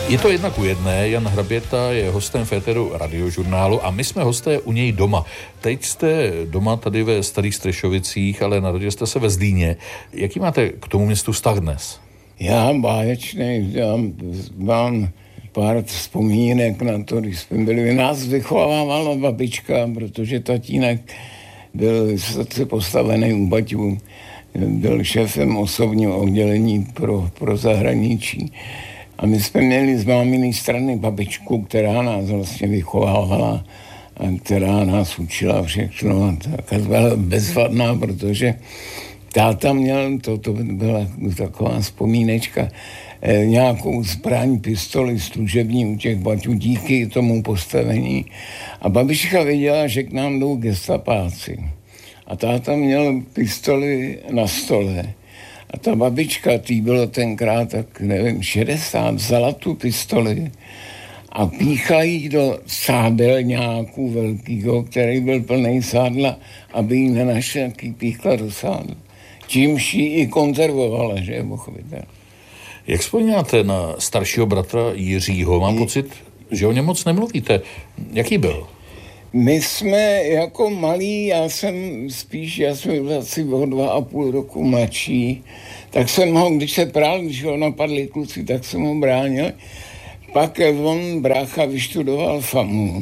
Je to 1:1, Jan Hraběta je hostem Féteru Radiožurnálu a my jsme hosté u něj doma. Teď jste doma tady ve Starých Střešovicích, ale narodil jste se ve Zlíně. Jaký máte k tomu městu vztah dnes? Já báječný, mám pár vzpomínek na to, když jsme byli. Nás vychovávala babička, protože tatínek byl vysoce postavený u Baťů. Byl šéfem osobního oddělení pro zahraničí. A my jsme měli z máminy strany babičku, která nás vlastně vychovávala a která nás učila všechno. A tak byla bezvadná, protože táta měl, to byla taková vzpomínečka, nějakou zbraň, pistoli služební u těch Baťů díky tomu postavení. A babička věděla, že k nám jdou gestapáci. A táta měl pistoli na stole. A ta babička, tý bylo tenkrát, tak nevím, 60, vzala tu pistoli a píchla jí do sádelňáku velkýho, který byl plný sádla, aby jí nenašel, jaký píchla do sádla. Čímž ji i konzervovala, že je pochopitelné. Jak vzpomínáte na staršího bratra Jiřího? Mám pocit, že o něm moc nemluvíte. Jaký byl? My jsme jako malí, já jsem byl asi o 2,5 roku mladší, tak jsem ho, když se prál, když ho napadli kluci, tak jsem ho bránil. Pak on, brácha, vyštudoval FAMu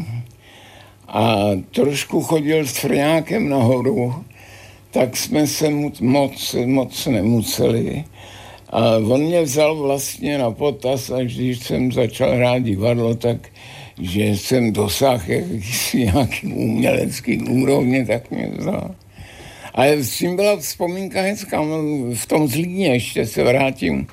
a trošku chodil s frňákem nahoru, tak jsme se moc nemuseli. A on mě vzal vlastně na potaz, až když jsem začal hrát divadlo, tak že jsem dosáhl nějaký umělecký úrovně, tak mě vzal. Ale s tím byla vzpomínka hezká, v tom Zlíně, ještě se vrátím,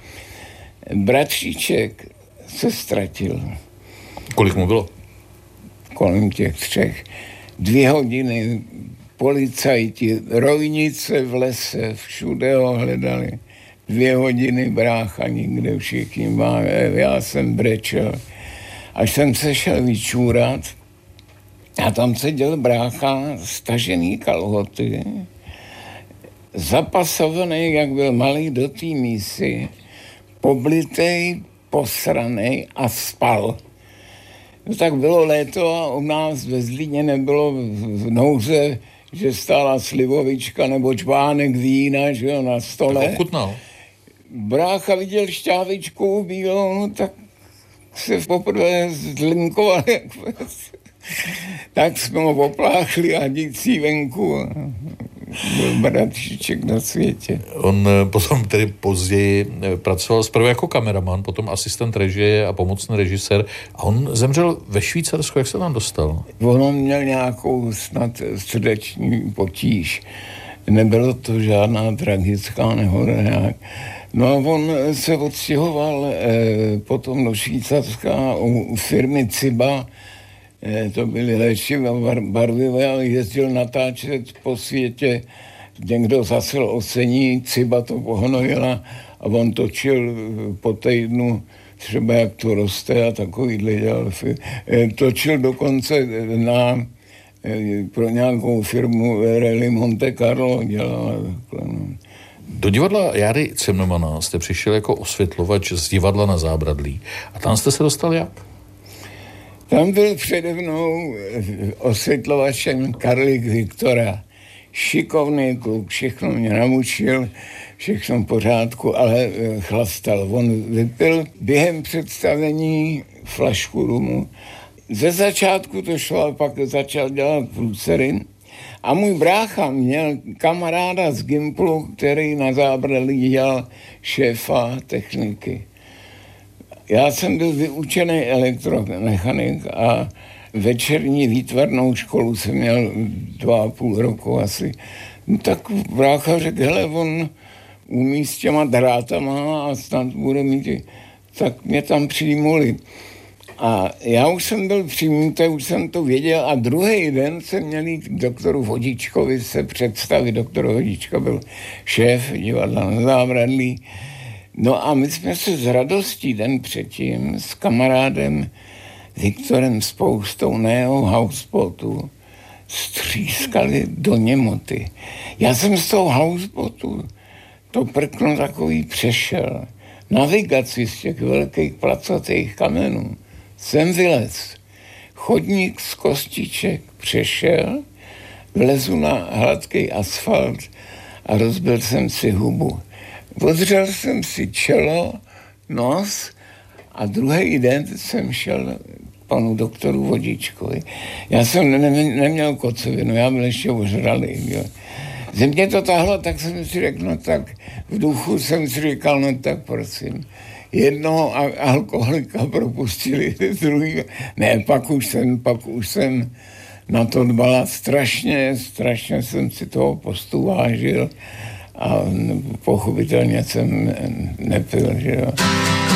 bratříček se ztratil. Kolik mu bylo? Kolem těch 3. 2 hodiny, policajti, rojnice v lese, všude ho hledali. 2 hodiny brácha nikde, všichni máme, já jsem brečel. Až jsem se šel vyčůrat a tam seděl brácha, stažený kalhoty, zapasovaný, jak byl malý do té mísy, poblitej, posranej a spal. No tak bylo léto a u nás ve Zlíně nebylo v nouze, že stála slivovička nebo čvánek vína, že jo, na stole. Tak ochutnal. Brácha viděl šťávičku bílou, no tak se poprvé zlinkoval, tak jsme ho opláchli a dící venku. Byl bratříček na světě. On potom tedy později pracoval zprvu jako kameraman, potom asistent režie a pomocný režisér. A on zemřel ve Švýcarsku. Jak se tam dostal? On měl nějakou snad srdeční potíž. Nebylo to žádná tragická nehoda nějak. No a on se odstěhoval potom do Švýcarska u firmy Ciba, to byly léčiva barvivé, ale jezdil natáčet po světě, někdo zase ocení, Ciba to pohnojila a on točil po týdnu třeba jak to roste a takovýhle dělal. Točil dokonce pro nějakou firmu Rally Monte Carlo dělal. Do divadla Járy Cimrmana jste přišel jako osvětlovač z divadla Na Zábradlí. A tam jste se dostal jak? Tam byl přede mnou osvětlovačem Karlík Viktora. Šikovný kluk, všechno mě namučil, všechno v pořádku, ale chlastal. On vypil během představení flašku rumu. Ze začátku to šlo, ale pak začal dělat průsery. A můj brácha měl kamaráda z Gimplu, který Na Zábradlí dělal šéfa techniky. Já jsem byl vyučený elektromechanik a večerní výtvarnou školu jsem měl 2,5 roku asi. No tak brácha řekl, hele, on umí s těma drátama a snad bude mít, tak mě tam přijmuli. A já už jsem byl přijmutý, už jsem to věděl a druhý den jsem měl jít k doktoru Vodičkovi se představit. Doktor Vodička byl šéf divadla Na Zábradlí. No a my jsme se s radostí den předtím s kamarádem Viktorem Spoustou na jeho houseboatu střískali do němoty. Já jsem z toho houseboatu to prkno takový přešel. navigaci z těch velkých placatých kamenů jsem vylez. Chodník z kostiček přešel, vlezu na hladký asfalt a rozbil jsem si hubu. Odřel jsem si čelo, nos a druhý den jsem šel panu doktoru Vodičkovi. Já jsem neměl kocovinu, já byl ještě ožralý. Jo. Že mě to tahlo, tak jsem si řekl, no tak v duchu jsem si říkal, no tak prosím. Jednoho alkoholika propustili, druhý. Ne, pak už jsem na to dbala strašně jsem si toho postu vážil a pochopitelně jsem nepil, že jo.